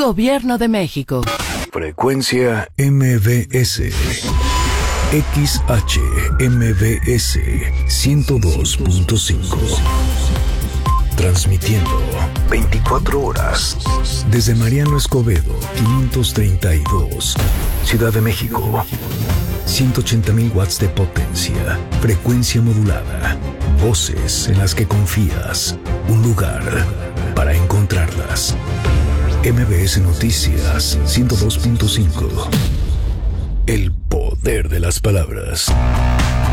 Gobierno de México. Frecuencia MBS. XHMBS 102.5. Transmitiendo 24 horas desde Mariano Escobedo 532, Ciudad de México. 180,000 watts de potencia, frecuencia modulada, voces en las que confías, un lugar para encontrarlas. MBS Noticias 102.5. El poder de las palabras.